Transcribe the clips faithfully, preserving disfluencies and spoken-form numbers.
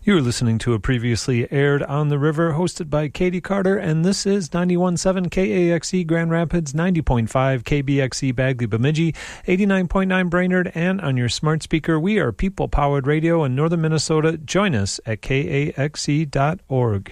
You're listening to a previously aired On the River hosted by Katie Carter, and this is ninety-one point seven K A X E Grand Rapids, ninety point five K B X E Bagley Bemidji, eighty-nine point nine Brainerd, and on your smart speaker. We are people-powered radio in northern Minnesota. Join us at K A X E dot org.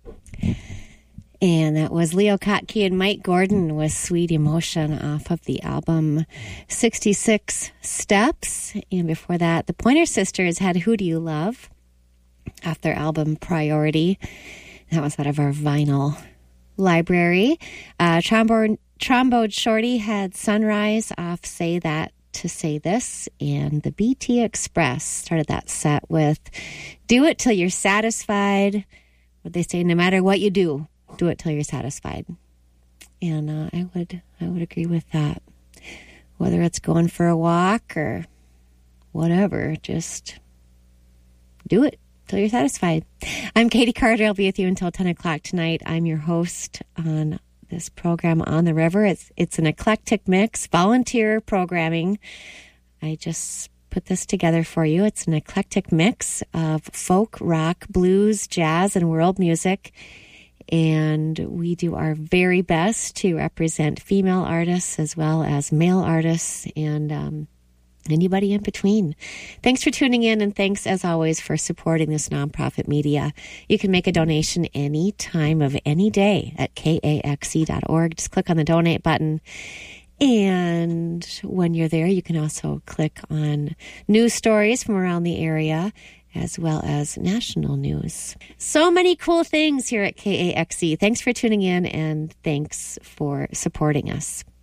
And that was Leo Kottke and Mike Gordon with Sweet Emotion off of the album sixty-six Steps. And before that, the Pointer Sisters had Who Do You Love off their album Priority. That was out of our vinyl library. Uh, Trombone, Trombone Shorty had Sunrise off Say That to Say This. And the B T Express started that set with Do It Till You're Satisfied. What they say, no matter what you do, do it till you're satisfied. And uh, I would I would agree with that. Whether it's going for a walk or whatever, just do it till you're satisfied. I'm Katie Carter. I'll be with you until ten o'clock tonight. I'm your host on this program, On the River. It's, it's an eclectic mix, volunteer programming. I just put this together for you. It's an eclectic mix of folk, rock, blues, jazz, and world music. And we do our very best to represent female artists as well as male artists and um, anybody in between. Thanks for tuning in, and thanks, as always, for supporting this nonprofit media. You can make a donation any time of any day at K A X E dot org. Just click on the donate button. And when you're there, you can also click on news stories from around the area, as well as national news. So many cool things here at K A X E. Thanks for tuning in, and thanks for supporting us.